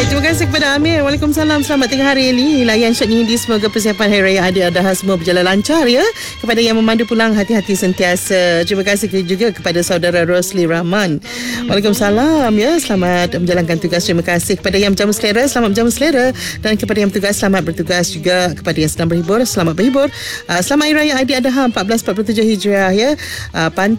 Terima kasih kepada Amir. Waalaikumsalam. Selamat tengah hari ini. Layan syaknya ini. Semoga persiapan Hari Raya Aidil Adha semua berjalan lancar ya. Kepada yang memandu pulang, hati-hati sentiasa. Terima kasih juga kepada saudara Rosli Rahman. Waalaikumsalam ya. Selamat menjalankan tugas. Terima kasih kepada yang berjamu selera. Selamat berjamu selera. Dan kepada yang bertugas, selamat bertugas juga. Kepada yang sedang berhibur, selamat berhibur. Selamat Hari Raya Aidil Adha 1447 Hijriah ya.